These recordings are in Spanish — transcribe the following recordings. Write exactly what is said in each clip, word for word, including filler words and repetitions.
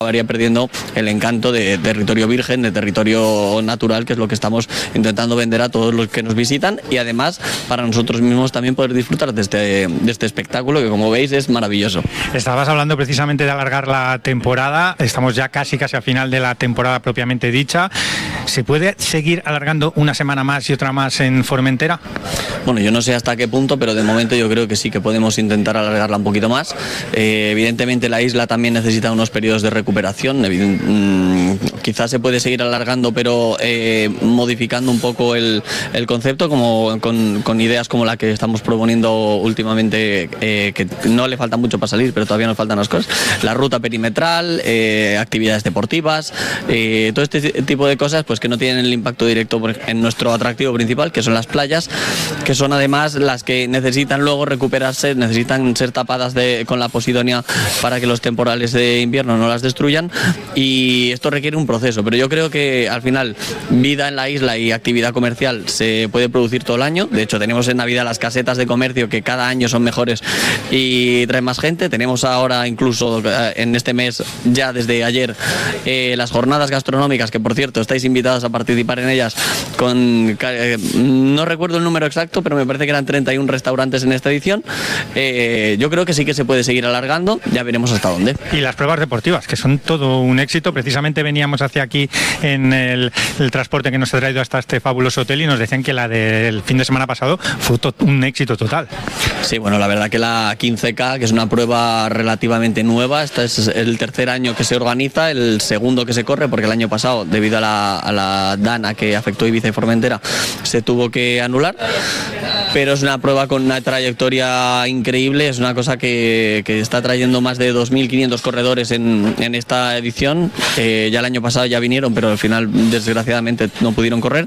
acabaría perdiendo el encanto de territorio virgen, de territorio natural, que es lo que estamos intentando vender a todos los que nos visitan, y además para nosotros mismos también poder disfrutar de este, de este espectáculo que, como veis, es maravilloso. Estabas hablando precisamente de alargar la temporada, estamos ya casi casi al final de la temporada propiamente dicha. ¿Se puede seguir alargando una semana más y otra más en Formentera? Bueno, yo no sé hasta qué punto, pero de momento yo creo que sí que podemos intentar alargarla un poquito más. Eh, evidentemente la isla también necesita unos periodos de recuperación. Evident, mmm, quizás se puede seguir alargando, pero eh, modificando un poco el, el concepto, como con, con ideas como la que estamos proponiendo últimamente, eh, que no le falta mucho para salir, pero todavía nos faltan las cosas. La ruta perimetral, eh, actividades deportivas, eh, todo este tipo de cosas pues que no tienen el impacto directo en nuestro atractivo principal, que son las playas, que son además las que necesitan luego recuperarse, necesitan ser tapadas de, con la posidonia para que los temporales de invierno no las destruyan, y esto requiere un proceso, pero yo creo que al final vida en la isla y actividad comercial se puede producir todo el año. De hecho, tenemos en Navidad las casetas de comercio que cada año son mejores y traen más gente. Tenemos ahora incluso en este mes, ya desde ayer, eh, las jornadas gastronómicas, que por cierto estáis invitados a participar en ellas, con eh, no recuerdo el número exacto, pero me parece que eran treinta y uno restaurantes en esta edición. Eh, yo creo que sí que se puede seguir alargando, ya veremos hasta dónde. Y las pruebas deportivas, que son todo un éxito. Precisamente veníamos hacia aquí en el, el transporte que nos ha traído hasta este fabuloso hotel y nos decían que la del fin de semana pasado fue to- un éxito total. Sí, bueno, la verdad que la quince K, que es una prueba relativamente nueva, este es el tercer año que se organiza, el segundo que se corre, porque el año pasado, debido a la, a la dana que afectó Ibiza y Formentera, se tuvo que anular, pero es una prueba con una trayectoria increíble, es una cosa que, que está trayendo más de dos mil quinientos corredores en, en esta edición. Eh, ya el año pasado ya vinieron, pero al final desgraciadamente no pudieron correr.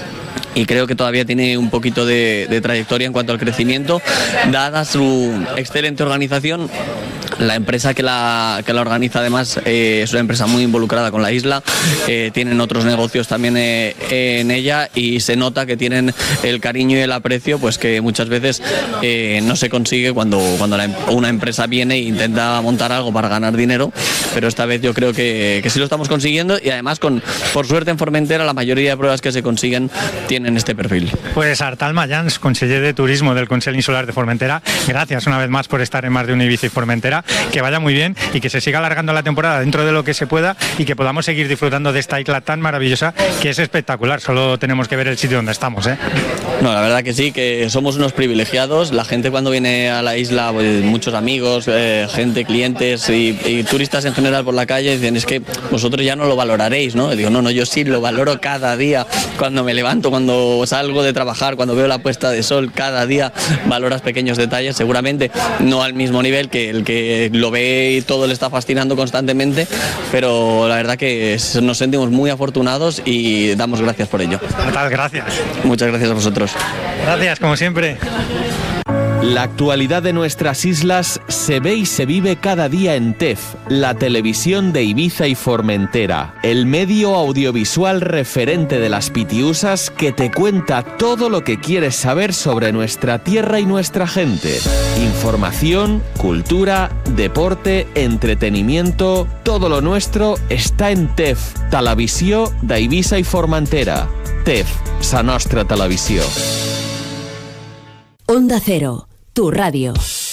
Y creo que todavía tiene un poquito de, de trayectoria en cuanto al crecimiento, dada su excelente organización. La empresa que la, que la organiza además eh, es una empresa muy involucrada con la isla, eh, tienen otros negocios también eh, en ella, y se nota que tienen el cariño y el aprecio pues que muchas veces eh, no se consigue cuando, cuando la, una empresa viene e intenta montar algo para ganar dinero, pero esta vez yo creo que, que sí lo estamos consiguiendo, y además con, por suerte en Formentera la mayoría de pruebas que se consiguen tienen este perfil. Pues Artal Mayans, conseller de Turismo del Consell Insular de Formentera, gracias una vez más por estar en Más de un Ibiza y Formentera, que vaya muy bien y que se siga alargando la temporada dentro de lo que se pueda, y que podamos seguir disfrutando de esta isla tan maravillosa que es espectacular. Solo tenemos que ver el sitio donde estamos, ¿eh? No, la verdad que sí, que somos unos privilegiados. La gente cuando viene a la isla, pues, muchos amigos, eh, gente, clientes y, y turistas en general por la calle dicen, es que vosotros ya no lo valoraréis, ¿no? Y digo, no, no, yo sí lo valoro cada día, cuando me levanto, cuando salgo de trabajar, cuando veo la puesta de sol, cada día valoras pequeños detalles, seguramente no al mismo nivel que el que lo ve y todo le está fascinando constantemente, pero la verdad que nos sentimos muy afortunados y damos gracias por ello. Artal, gracias. Muchas gracias a vosotros. Gracias, como siempre. La actualidad de nuestras islas se ve y se vive cada día en T E F, la televisión de Ibiza y Formentera, el medio audiovisual referente de las Pitiusas que te cuenta todo lo que quieres saber sobre nuestra tierra y nuestra gente. Información, cultura, deporte, entretenimiento, todo lo nuestro está en T E F, Televisió d'Eivissa i Formentera. T E F, sa nostra televisió. Onda Cero, tu radio.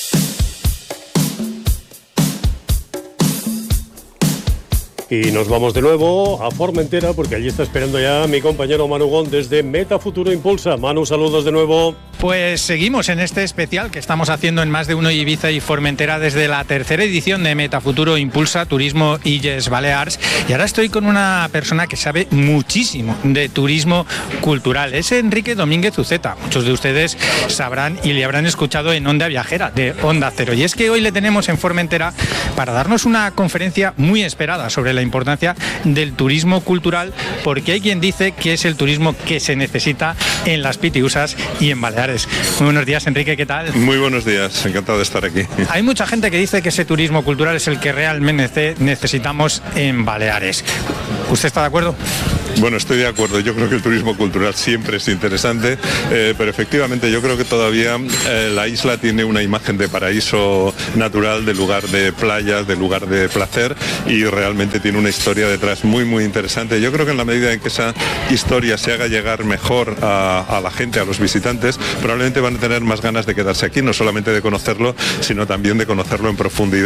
Y nos vamos de nuevo a Formentera, porque allí está esperando ya mi compañero Manu Gón desde Meta Futuro Impulsa. Manu, saludos de nuevo. Pues seguimos en este especial que estamos haciendo en Más de Uno Ibiza y Formentera desde la tercera edición de Meta Futuro Impulsa Turismo Illes Balears, y ahora estoy con una persona que sabe muchísimo de turismo cultural. Es Enrique Domínguez Uceta. Muchos de ustedes sabrán y le habrán escuchado en Onda Viajera de Onda Cero, y es que hoy le tenemos en Formentera para darnos una conferencia muy esperada sobre la importancia del turismo cultural, porque hay quien dice que es el turismo que se necesita en las Pitiusas y en Baleares. Muy buenos días, Enrique, ¿qué tal? Muy buenos días, encantado de estar aquí. Hay mucha gente que dice que ese turismo cultural es el que realmente necesitamos en Baleares. ¿Usted está de acuerdo? Bueno, estoy de acuerdo. Yo creo que el turismo cultural siempre es interesante, eh, pero efectivamente yo creo que todavía eh, la isla tiene una imagen de paraíso natural, de lugar de playas, de lugar de placer, y realmente tiene una historia detrás muy muy interesante. Yo creo que en la medida en que esa historia se haga llegar mejor a, a la gente, a los visitantes, probablemente van a tener más ganas de quedarse aquí, no solamente de conocerlo, sino también de conocerlo en profundidad.